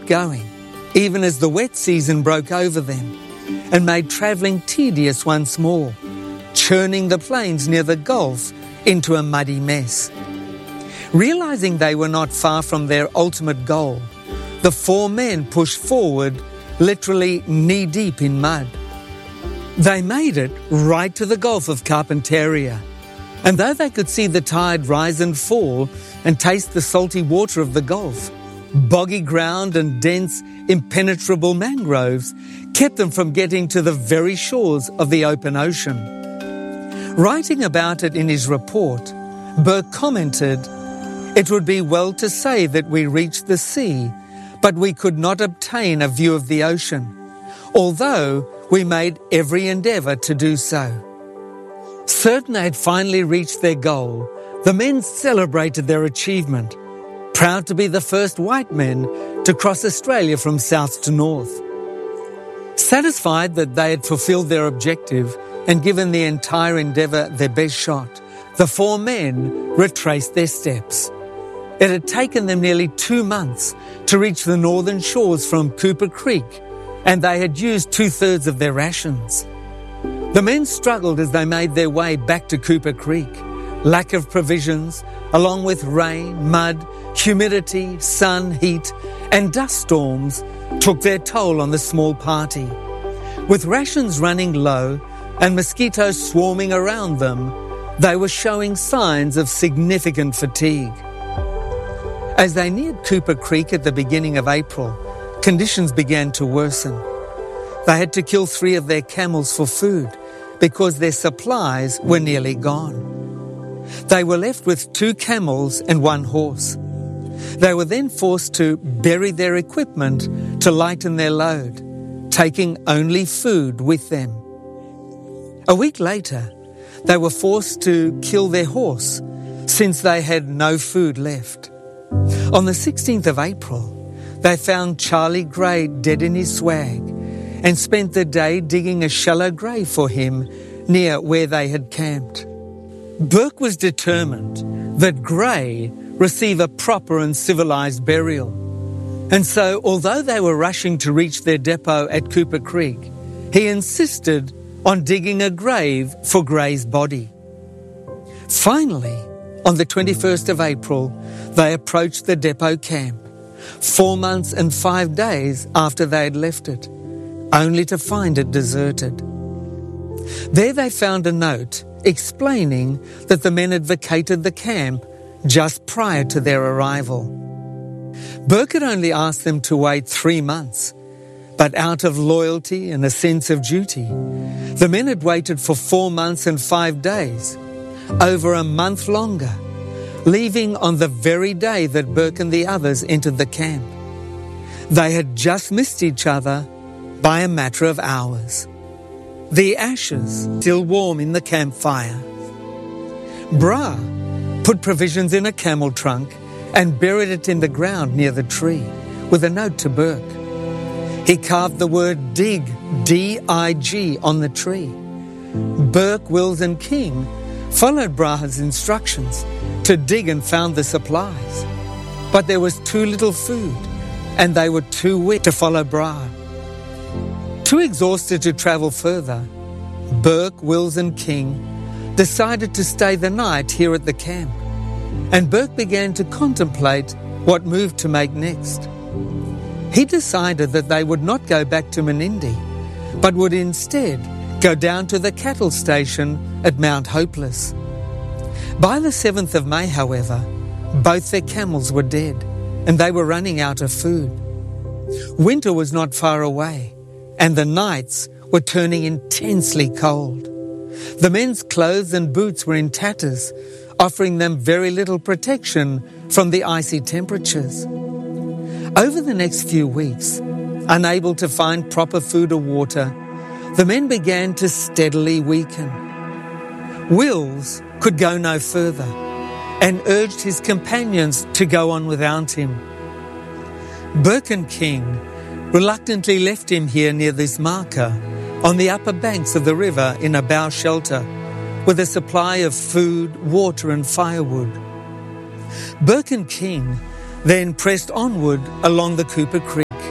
kept going, even as the wet season broke over them and made travelling tedious once more, churning the plains near the Gulf into a muddy mess. Realising they were not far from their ultimate goal, the four men pushed forward, literally knee-deep in mud. They made it right to the Gulf of Carpentaria, and though they could see the tide rise and fall and taste the salty water of the Gulf, boggy ground and dense, impenetrable mangroves kept them from getting to the very shores of the open ocean. Writing about it in his report, Burke commented, "It would be well to say that we reached the sea, but we could not obtain a view of the ocean, although we made every endeavour to do so." Certain they had finally reached their goal, the men celebrated their achievement, proud to be the first white men to cross Australia from south to north. Satisfied that they had fulfilled their objective and given the entire endeavour their best shot, the four men retraced their steps. It had taken them nearly 2 months to reach the northern shores from Cooper Creek, and they had used 2/3 of their rations. The men struggled as they made their way back to Cooper Creek. Lack of provisions, along with rain, mud, humidity, sun, heat, and dust storms, took their toll on the small party. With rations running low and mosquitoes swarming around them, they were showing signs of significant fatigue. As they neared Cooper Creek at the beginning of April, conditions began to worsen. They had to kill 3 of their camels for food because their supplies were nearly gone. They were left with 2 camels and 1 horse. They were then forced to bury their equipment to lighten their load, taking only food with them. A week later, they were forced to kill their horse since they had no food left. On the 16th of April, they found Charlie Gray dead in his swag and spent the day digging a shallow grave for him near where they had camped. Burke was determined that Gray receive a proper and civilised burial. And so, although they were rushing to reach their depot at Cooper Creek, he insisted on digging a grave for Gray's body. Finally, on the 21st of April, they approached the depot camp, 4 months and 5 days after they had left it, only to find it deserted. There they found a note explaining that the men had vacated the camp just prior to their arrival. Burke had only asked them to wait 3 months, but out of loyalty and a sense of duty, the men had waited for 4 months and 5 days, over a month longer, leaving on the very day that Burke and the others entered the camp. They had just missed each other by a matter of hours. The ashes still warm in the campfire. Bra put provisions in a camel trunk and buried it in the ground near the tree with a note to Burke. He carved the word dig, D-I-G, on the tree. Burke, Wills and King followed Bra's instructions to dig and found the supplies. But there was too little food and they were too weak to follow Bra. Too exhausted to travel further, Burke, Wills and King decided to stay the night here at the camp, and Burke began to contemplate what move to make next. He decided that they would not go back to Menindee, but would instead go down to the cattle station at Mount Hopeless. By the 7th of May, however, both their camels were dead, and they were running out of food. Winter was not far away, and the nights were turning intensely cold. The men's clothes and boots were in tatters, offering them very little protection from the icy temperatures. Over the next few weeks, unable to find proper food or water, the men began to steadily weaken. Wills could go no further and urged his companions to go on without him. Burke and King reluctantly left him here near this marker on the upper banks of the river in a bough shelter with a supply of food, water and firewood. Burke and King then pressed onward along the Cooper Creek,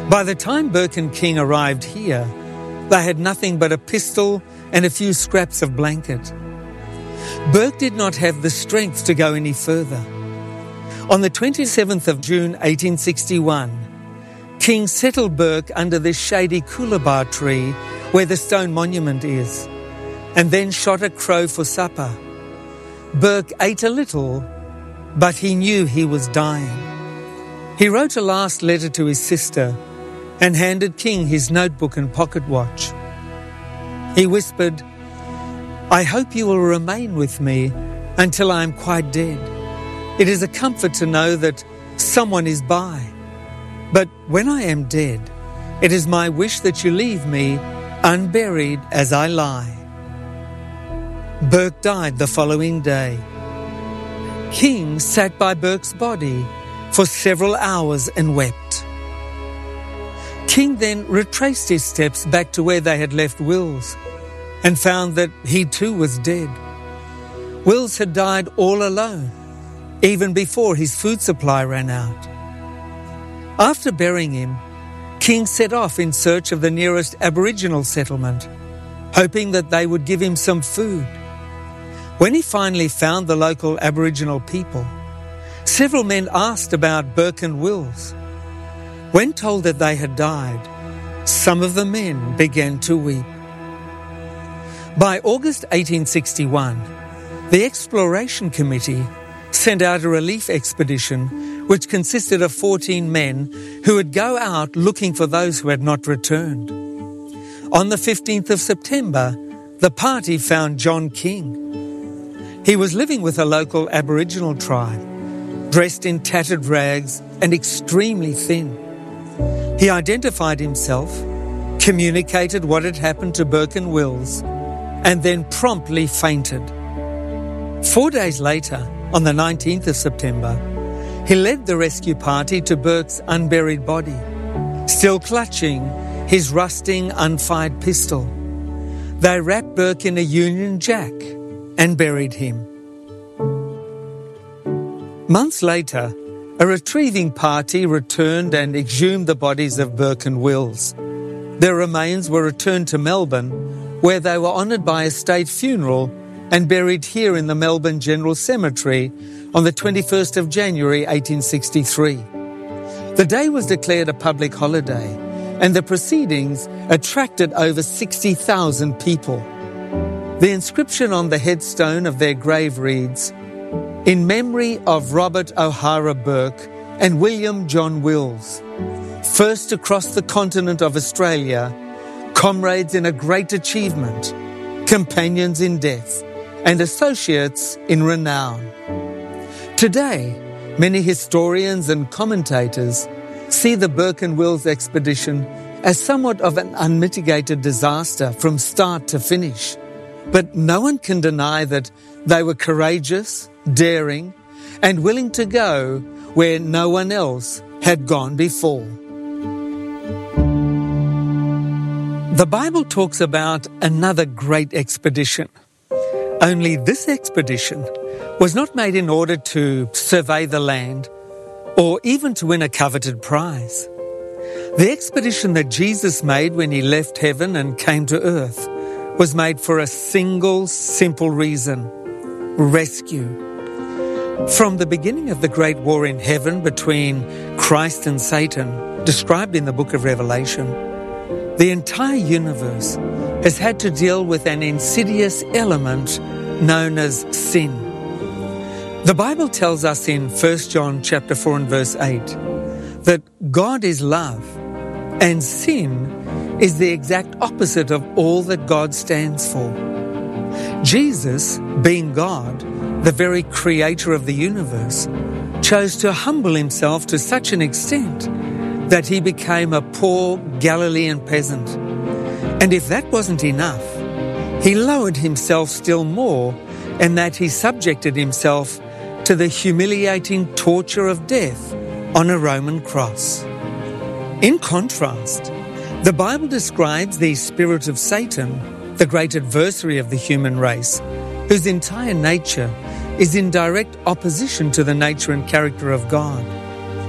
By the time Burke and King arrived here, they had nothing but a pistol and a few scraps of blanket. Burke did not have the strength to go any further. On the 27th of June 1861, King settled Burke under this shady coolabah tree where the stone monument is, and then shot a crow for supper. Burke ate a little, but he knew he was dying. He wrote a last letter to his sister and handed King his notebook and pocket watch. He whispered, "I hope you will remain with me until I am quite dead. It is a comfort to know that someone is by. But when I am dead, it is my wish that you leave me unburied as I lie." Burke died the following day. King sat by Burke's body for several hours and wept. King then retraced his steps back to where they had left Wills and found that he too was dead. Wills had died all alone, even before his food supply ran out. After burying him, King set off in search of the nearest Aboriginal settlement, hoping that they would give him some food. When he finally found the local Aboriginal people, several men asked about Burke and Wills. When told that they had died, some of the men began to weep. By August 1861, the Exploration Committee sent out a relief expedition which consisted of 14 men who would go out looking for those who had not returned. On the 15th of September, the party found John King. He was living with a local Aboriginal tribe, dressed in tattered rags and extremely thin. He identified himself, communicated what had happened to Burke and Wills, and then promptly fainted. 4 days later, on the 19th of September, he led the rescue party to Burke's unburied body, still clutching his rusting, unfired pistol. They wrapped Burke in a Union Jack and buried him. Months later, a retrieving party returned and exhumed the bodies of Burke and Wills. Their remains were returned to Melbourne, where they were honoured by a state funeral and buried here in the Melbourne General Cemetery on the 21st of January 1863. The day was declared a public holiday, and the proceedings attracted over 60,000 people. The inscription on the headstone of their grave reads, "In memory of Robert O'Hara Burke and William John Wills, first to cross the continent of Australia, comrades in a great achievement, companions in death, and associates in renown." Today, many historians and commentators see the Burke and Wills expedition as somewhat of an unmitigated disaster from start to finish. But no one can deny that they were courageous, daring, and willing to go where no one else had gone before. The Bible talks about another great expedition. Only this expedition was not made in order to survey the land or even to win a coveted prize. The expedition that Jesus made when he left heaven and came to earth was made for a single, simple reason: rescue. From the beginning of the great war in heaven between Christ and Satan, described in the book of Revelation, the entire universe has had to deal with an insidious element known as sin. The Bible tells us in 1 John chapter 4 and verse 8 that God is love, and sin is the exact opposite of all that God stands for. Jesus, being God, the very creator of the universe, chose to humble himself to such an extent that he became a poor Galilean peasant. And if that wasn't enough, he lowered himself still more in that he subjected himself to the humiliating torture of death on a Roman cross. In contrast, the Bible describes the spirit of Satan, the great adversary of the human race, whose entire nature is in direct opposition to the nature and character of God.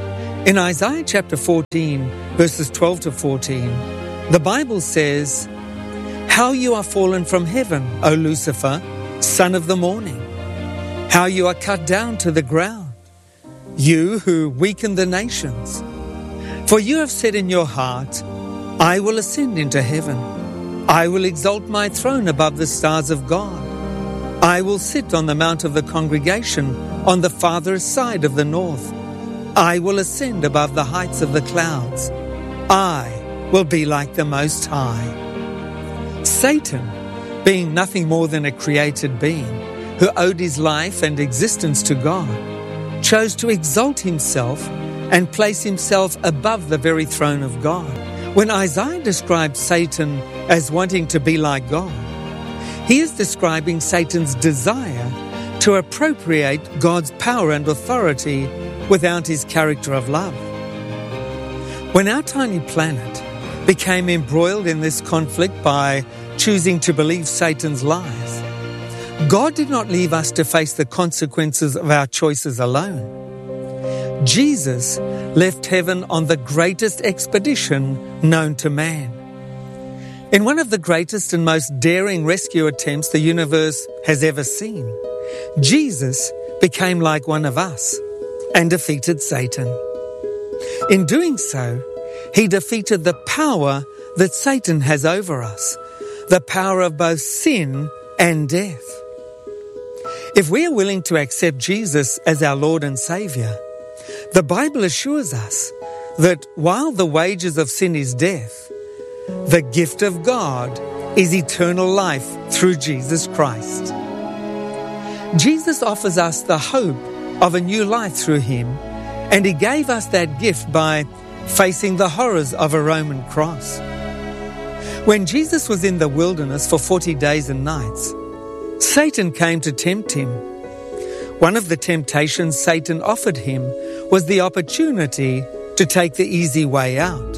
In Isaiah chapter 14, verses 12 to 14, the Bible says, "How you are fallen from heaven, O Lucifer, son of the morning! How you are cut down to the ground, you who weaken the nations! For you have said in your heart, I will ascend into heaven. I will exalt my throne above the stars of God. I will sit on the mount of the congregation on the farthest side of the north. I will ascend above the heights of the clouds. I will be like the Most High." Satan, being nothing more than a created being who owed his life and existence to God, chose to exalt himself and place himself above the very throne of God. When Isaiah describes Satan as wanting to be like God, he is describing Satan's desire to appropriate God's power and authority without his character of love. When our tiny planet became embroiled in this conflict by choosing to believe Satan's lies, God did not leave us to face the consequences of our choices alone. Jesus left heaven on the greatest expedition known to man. In one of the greatest and most daring rescue attempts the universe has ever seen, Jesus became like one of us and defeated Satan. In doing so, he defeated the power that Satan has over us, the power of both sin and death. If we are willing to accept Jesus as our Lord and Saviour, the Bible assures us that while the wages of sin is death, the gift of God is eternal life through Jesus Christ. Jesus offers us the hope of a new life through him, and he gave us that gift by facing the horrors of a Roman cross. When Jesus was in the wilderness for 40 days and nights, Satan came to tempt him. One of the temptations Satan offered him was the opportunity to take the easy way out.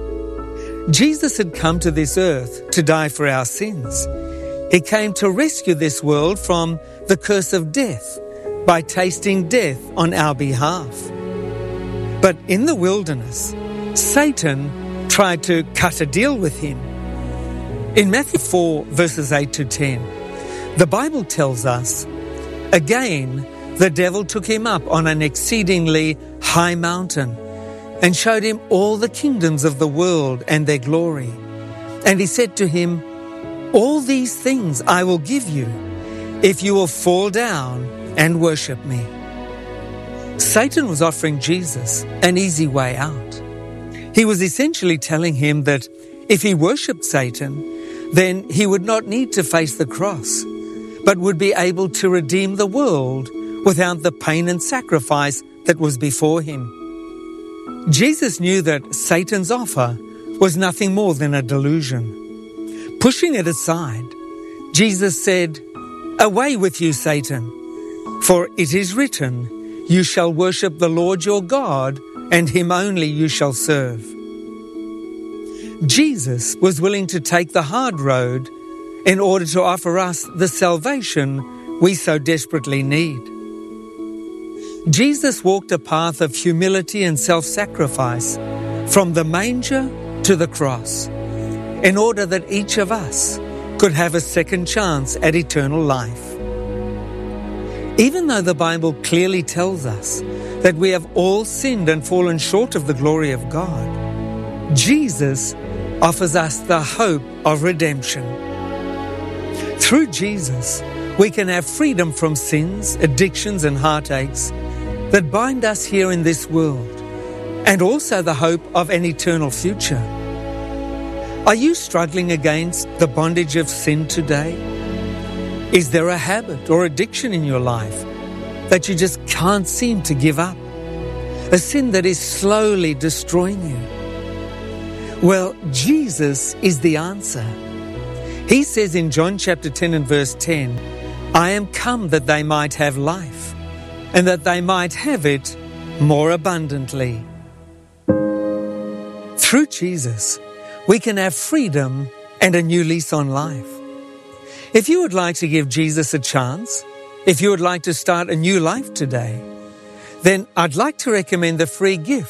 Jesus had come to this earth to die for our sins. He came to rescue this world from the curse of death by tasting death on our behalf. But in the wilderness, Satan tried to cut a deal with him. In Matthew 4, verses 8 to 10, the Bible tells us, "Again, the devil took him up on an exceedingly high mountain and showed him all the kingdoms of the world and their glory. And he said to him, 'All these things I will give you if you will fall down and worship me.'" Satan was offering Jesus an easy way out. He was essentially telling him that if he worshipped Satan, then he would not need to face the cross, but would be able to redeem the world without the pain and sacrifice that was before him. Jesus knew that Satan's offer was nothing more than a delusion. Pushing it aside, Jesus said, "Away with you, Satan, for it is written, you shall worship the Lord your God, and him only you shall serve." Jesus was willing to take the hard road in order to offer us the salvation we so desperately need. Jesus walked a path of humility and self-sacrifice from the manger to the cross in order that each of us could have a second chance at eternal life. Even though the Bible clearly tells us that we have all sinned and fallen short of the glory of God, Jesus offers us the hope of redemption. Through Jesus, we can have freedom from sins, addictions, and heartaches that bind us here in this world, and also the hope of an eternal future. Are you struggling against the bondage of sin today? Is there a habit or addiction in your life that you just can't seem to give up? A sin that is slowly destroying you? Well, Jesus is the answer. He says in John chapter 10 and verse 10, "I am come that they might have life, and that they might have it more abundantly." Through Jesus, we can have freedom and a new lease on life. If you would like to give Jesus a chance, if you would like to start a new life today, then I'd like to recommend the free gift